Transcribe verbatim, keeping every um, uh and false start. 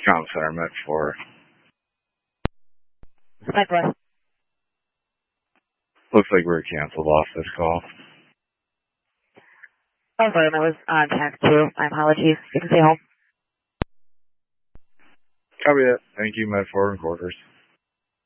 Comm Center, Met four. Met four. Looks like we're canceled off this call. Oh, sorry, I was on task two. My apologies. You can stay home. Copy that. Thank you, Met four and quarters.